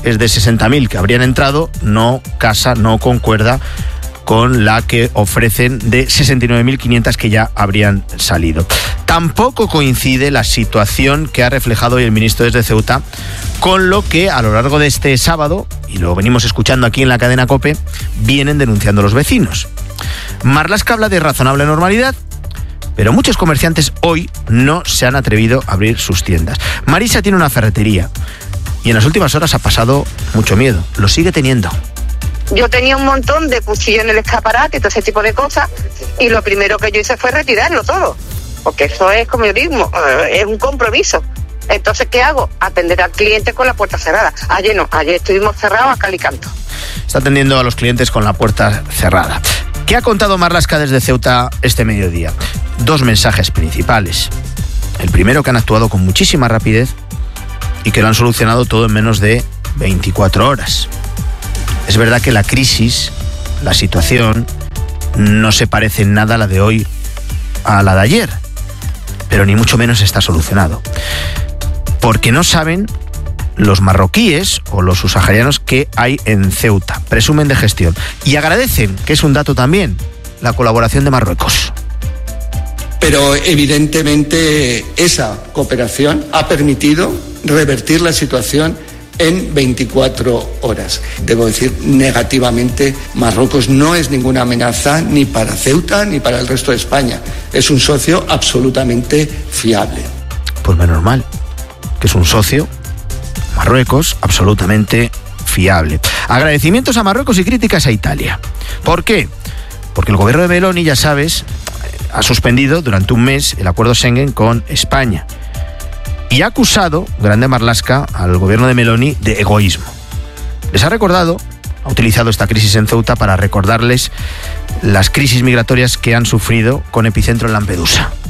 es de 60.000 que habrían entrado, no casa, no concuerda con la que ofrecen de 69.500 que ya habrían salido. Tampoco coincide la situación que ha reflejado hoy el ministro desde Ceuta con lo que a lo largo de este sábado, y lo venimos escuchando aquí en la cadena COPE, vienen denunciando los vecinos. Marlaska habla de razonable normalidad, pero muchos comerciantes hoy no se han atrevido a abrir sus tiendas. Marisa tiene una ferretería y en las últimas horas ha pasado mucho miedo. Lo sigue teniendo. Yo tenía un montón de cuchillos en el escaparate y todo ese tipo de cosas, y lo primero que yo hice fue retirarlo todo, porque eso es, como yo digo, es un compromiso. Entonces, ¿qué hago? Atender al cliente con la puerta cerrada. Ayer estuvimos cerrados a cal y canto. Está atendiendo a los clientes con la puerta cerrada. ¿Qué ha contado Marlaska desde Ceuta este mediodía? 2 mensajes principales. El primero, que han actuado con muchísima rapidez y que lo han solucionado todo en menos de 24 horas. Es verdad que la crisis, la situación, no se parece en nada a la de hoy a la de ayer, pero ni mucho menos está solucionado. Porque no saben los marroquíes o los subsaharianos que hay en Ceuta. Presumen de gestión y agradecen, que es un dato también, la colaboración de Marruecos. Pero evidentemente esa cooperación ha permitido revertir la situación en 24 horas. Debo decir, negativamente, Marruecos no es ninguna amenaza ni para Ceuta ni para el resto de España. Es un socio absolutamente fiable. Pues menos mal, que es un socio, Marruecos, absolutamente fiable. Agradecimientos a Marruecos y críticas a Italia. ¿Por qué? Porque el gobierno de Meloni, ya sabes, ha suspendido durante un mes el acuerdo Schengen con España. Y ha acusado, grande Marlaska, al gobierno de Meloni de egoísmo. Les ha utilizado esta crisis en Ceuta para recordarles las crisis migratorias que han sufrido con epicentro en Lampedusa.